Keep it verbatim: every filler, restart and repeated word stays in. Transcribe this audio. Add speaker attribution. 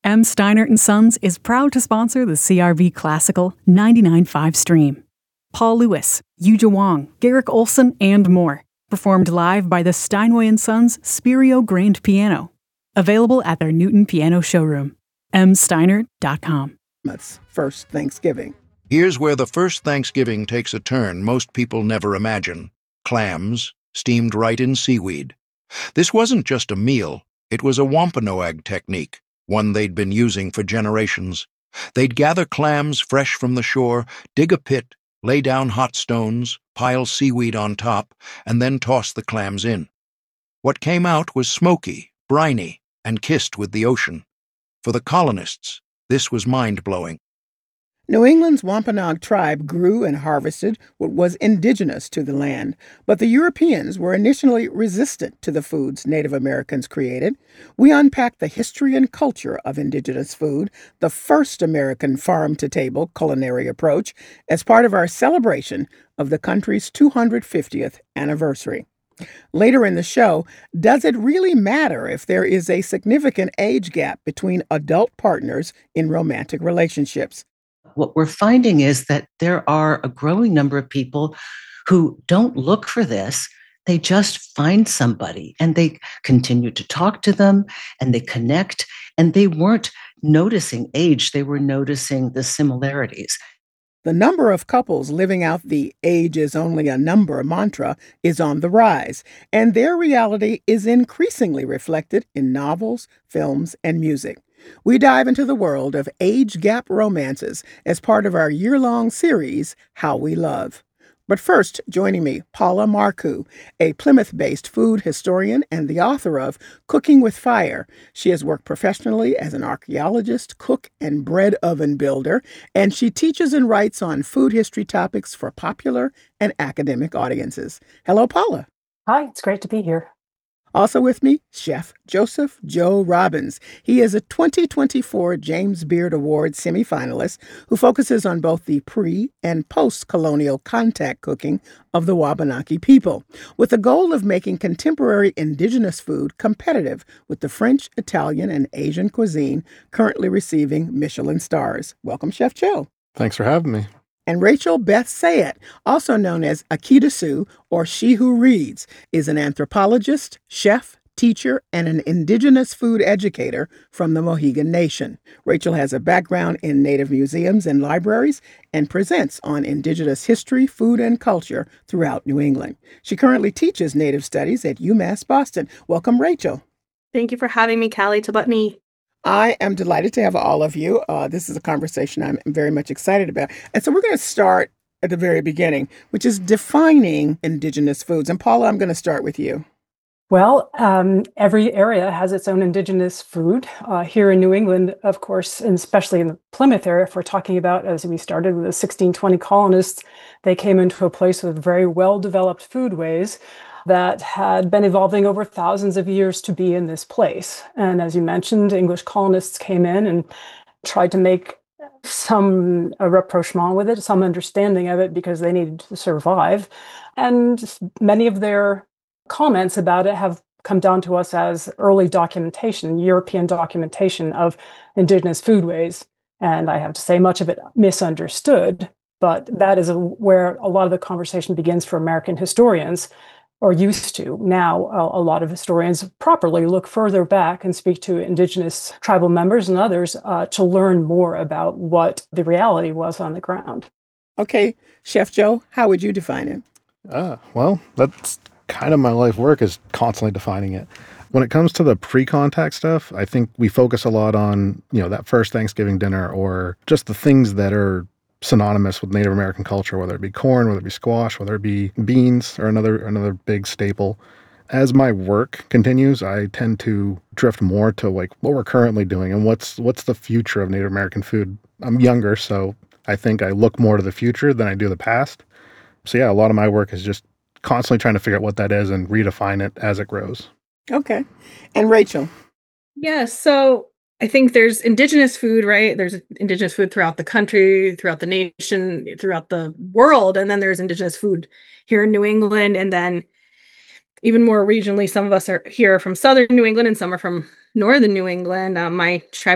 Speaker 1: M. Steinert and Sons is proud to sponsor the C R V Classical ninety-nine point five stream. Paul Lewis, Yuja Wong, Garrick Olson, and more. Performed live by the Steinway and Sons Spirio Grand Piano. Available at their Newton Piano showroom. m steinert dot com.
Speaker 2: First Thanksgiving.
Speaker 3: Here's where the first Thanksgiving takes a turn most people never imagine. Clams, steamed right in seaweed. This wasn't just a meal, it was a Wampanoag technique, one they'd been using for generations. They'd gather clams fresh from the shore, dig a pit, lay down hot stones, pile seaweed on top, and then toss the clams in. What came out was smoky, briny, and kissed with the ocean. For the colonists, this was mind-blowing.
Speaker 2: New England's Wampanoag tribe grew and harvested what was indigenous to the land, but the Europeans were initially resistant to the foods Native Americans created. We unpack the history and culture of indigenous food, the first American farm-to-table culinary approach, as part of our celebration of the country's two hundred fiftieth anniversary. Later in the show, does it really matter if there is a significant age gap between adult partners in romantic relationships?
Speaker 4: What we're finding is that there are a growing number of people who don't look for this. They just find somebody and they continue to talk to them and they connect, and they weren't noticing age. They were noticing the similarities.
Speaker 2: The number of couples living out the age is only a number mantra is on the rise, and their reality is increasingly reflected in novels, films, and music. We dive into the world of age gap romances as part of our year-long series, How We Love. But first, joining me, Paula Marcoux, a Plymouth-based food historian and the author of Cooking with Fire. She has worked professionally as an archaeologist, cook, and bread oven builder, and she teaches and writes on food history topics for popular and academic audiences. Hello, Paula.
Speaker 5: Hi, it's great to be here.
Speaker 2: Also with me, Chef Joseph Joe Robbins. He is a twenty twenty-four James Beard Award semifinalist who focuses on both the pre- and post-colonial contact cooking of the Wabanaki people, with the goal of making contemporary indigenous food competitive with the French, Italian, and Asian cuisine currently receiving Michelin stars. Welcome, Chef Joe.
Speaker 6: Thanks for having me.
Speaker 2: And Rachel Beth Sayet, also known as Akita Sue, or She Who Reads, is an anthropologist, chef, teacher, and an indigenous food educator from the Mohegan Nation. Rachel has a background in Native museums and libraries and presents on indigenous history, food, and culture throughout New England. She currently teaches Native Studies at UMass Boston. Welcome, Rachel.
Speaker 7: Thank you for having me, Callie Tabutney.
Speaker 2: I am delighted to have all of you. Uh, this is a conversation I'm very much excited about. And so we're going to start at the very beginning, which is defining indigenous foods. And Paula, I'm going to start with you.
Speaker 5: Well, um, every area has its own indigenous food. Uh, here in New England, of course, and especially in the Plymouth area, if we're talking about, as we started with the sixteen twenty colonists, they came into a place with very well-developed foodways that had been evolving over thousands of years to be in this place. And as you mentioned, English colonists came in and tried to make some a rapprochement with it, some understanding of it, because they needed to survive. And many of their comments about it have come down to us as early documentation, European documentation of indigenous foodways. And I have to say, much of it misunderstood, but that is a, where a lot of the conversation begins for American historians, or used to. Now, a, a lot of historians properly look further back and speak to indigenous tribal members and others uh, to learn more about what the reality was on the ground.
Speaker 2: Okay, Chef Joe, how would you define it?
Speaker 6: Ah, well, that's kind of my life work, is constantly defining it. When it comes to the pre-contact stuff, I think we focus a lot on, you know, that first Thanksgiving dinner, or just the things that are synonymous with Native American culture, whether it be corn, whether it be squash, whether it be beans, or another another big staple. As my work continues, I tend to drift more to like what we're currently doing and what's what's the future of Native American food. I'm younger, so I think I look more to the future than I do the past. So yeah, a lot of my work is just constantly trying to figure out what that is and redefine it as it grows.
Speaker 2: Okay. And Rachel?
Speaker 7: Yeah, so I think there's indigenous food, right? There's indigenous food throughout the country, throughout the nation, throughout the world. And then there's indigenous food here in New England. And then even more regionally, some of us are here from southern New England and some are from northern New England. Uh, my tribe